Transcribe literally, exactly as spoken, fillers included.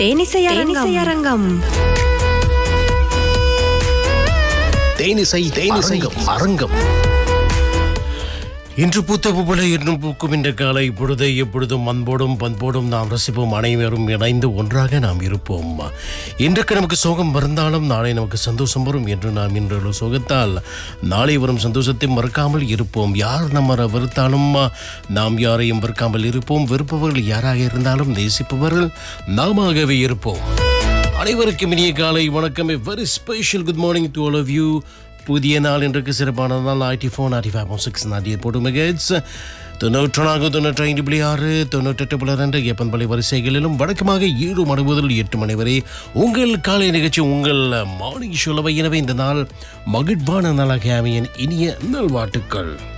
தேனிசை அரங்கம். தேனிசை தேனிசை அரங்கம். இன்று பூத்த பூப்பலை என்றும் பூக்கும் என்ற காலை பொழுதை எப்பொழுதும் அன்போடும் பண்போடும் நாம் ரசிப்போம். அனைவரும் இணைந்து ஒன்றாக நாம் இருப்போம். இன்றைக்கு நமக்கு சோகம் வருந்தாலும் நாளை நமக்கு சந்தோஷம் வரும் என்று நாம் இன்று சோகத்தால் நாளை வரும் சந்தோஷத்தை மறக்காமல் இருப்போம். யார் நம்ம வெறுத்தாலும் நாம் யாரையும் வெறுக்காமல் இருப்போம். வெறுப்பவர்கள் யாராக இருந்தாலும் நேசிப்பவர்கள் நாமவே இருப்போம். அனைவருக்கும் இனிய காலை வணக்கம். Very special good morning to all of you. புதிய நாள் இன்றைக்கு சிறப்பான நாள். Ninety four ninety five point six நாடி போட்டு மெகட்ஸ் தொண்ணூற்றாக தொண்ணூற்றி ஐந்து புள்ளி ஆறு தொண்ணூற்றெட்டு புள்ளி ரெண்டு எப்பன்பள்ளி வரிசைகளிலும் வழக்கமாக ஏழு மணி முதல் எட்டு மணி வரை உங்கள் காலை நிகழ்ச்சி உங்கள் மார்னிங் ஷோலவை. எனவே இந்த நாள் மகிழ்வான நாளாக அமைய இனிய நல்வாழ்த்துக்கள்.